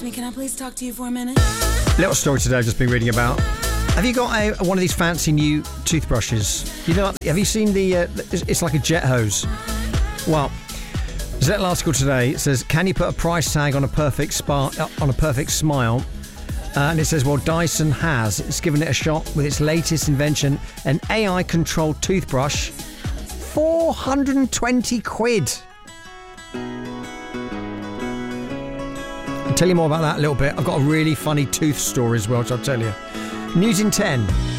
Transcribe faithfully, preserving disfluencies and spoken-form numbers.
me, can I please talk to you for a minute? Little story today I've just been reading about. Have you got a, one of these fancy new toothbrushes? You know, have you seen the, uh, it's like a jet hose. Well, there's a little article today. It says, can you put a price tag on a perfect spa, uh, on a perfect smile? Uh, and it says, well, Dyson has. It's given it a shot with its latest invention, an A I-controlled toothbrush. four hundred twenty quid. I'll tell you more about that a little bit. I've got a really funny tooth story as well, which I'll tell you. News in ten.